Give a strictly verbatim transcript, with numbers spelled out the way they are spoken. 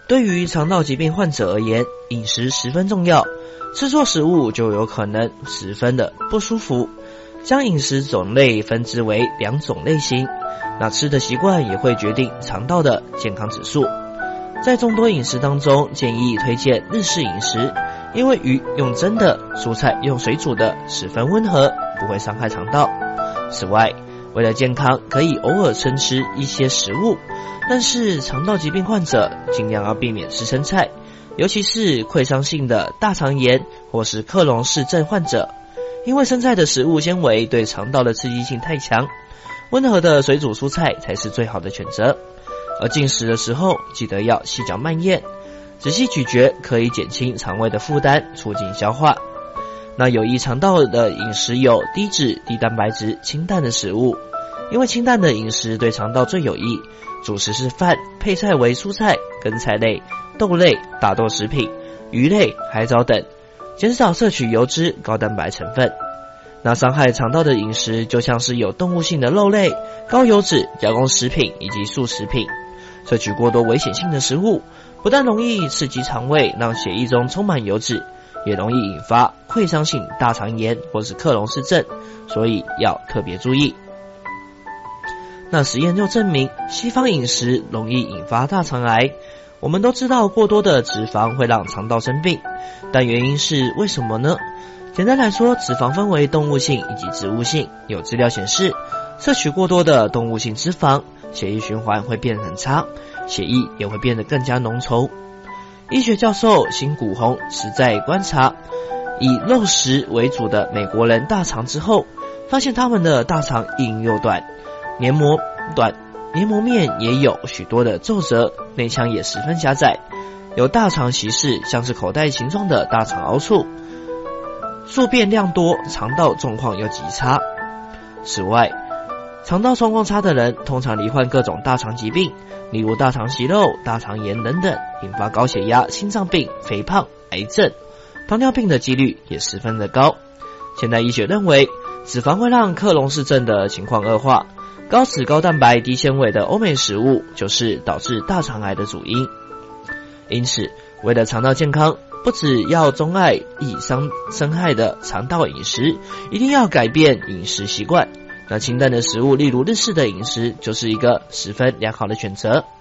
对于肠道疾病患者而言，饮食十分重要，吃错食物就有可能十分的不舒服。将饮食种类分支为两种类型，那吃的习惯也会决定肠道的健康指数。在众多饮食当中，建议推荐日式饮食，因为鱼用蒸的，蔬菜用水煮的，十分温和，不会伤害肠道。此外，为了健康，可以偶尔生吃一些食物，但是肠道疾病患者尽量要避免吃生菜，尤其是溃伤性的大肠炎或是克隆氏症患者，因为生菜的食物纤维对肠道的刺激性太强，温和的水煮蔬菜才是最好的选择。而进食的时候，记得要细嚼慢咽，仔细咀嚼，可以减轻肠胃的负担，促进消化。那有益肠道的饮食有低脂、低蛋白质、清淡的食物，因为清淡的饮食对肠道最有益。主食是饭，配菜为蔬菜、根菜类、豆类、大豆食品、鱼类、海藻等，减少摄取油脂、高蛋白成分。那伤害肠道的饮食就像是有动物性的肉类、高油脂、加工食品以及素食品。摄取过多危险性的食物，不但容易刺激肠胃，让血液中充满油脂，也容易引发溃伤性大肠炎或是克隆氏症，所以要特别注意。那实验就证明，西方饮食容易引发大肠癌。我们都知道过多的脂肪会让肠道生病，但原因是为什么呢？简单来说，脂肪分为动物性以及植物性。有资料显示，摄取过多的动物性脂肪，血液循环会变得很差，血液也会变得更加浓稠。医学教授辛谷宏是在观察以肉食为主的美国人大肠之后，发现他们的大肠硬又短，黏膜短，黏膜面也有许多的皱褶，内腔也十分狭窄，有大肠息事，像是口袋形状的大肠凹处，宿便量多，肠道状况又极差。此外，肠道状况差的人通常罹患各种大肠疾病，例如大肠息肉、大肠炎等等，引发高血压、心脏病、肥胖、癌症、糖尿病的几率也十分的高。现代医学认为，脂肪会让克隆氏症的情况恶化，高脂、高蛋白、低纤维的欧美食物就是导致大肠癌的主因。因此，为了肠道健康，不只要钟爱易伤伤害的肠道饮食，一定要改变饮食习惯。那清淡的食物，例如日式的饮食，就是一个十分良好的选择。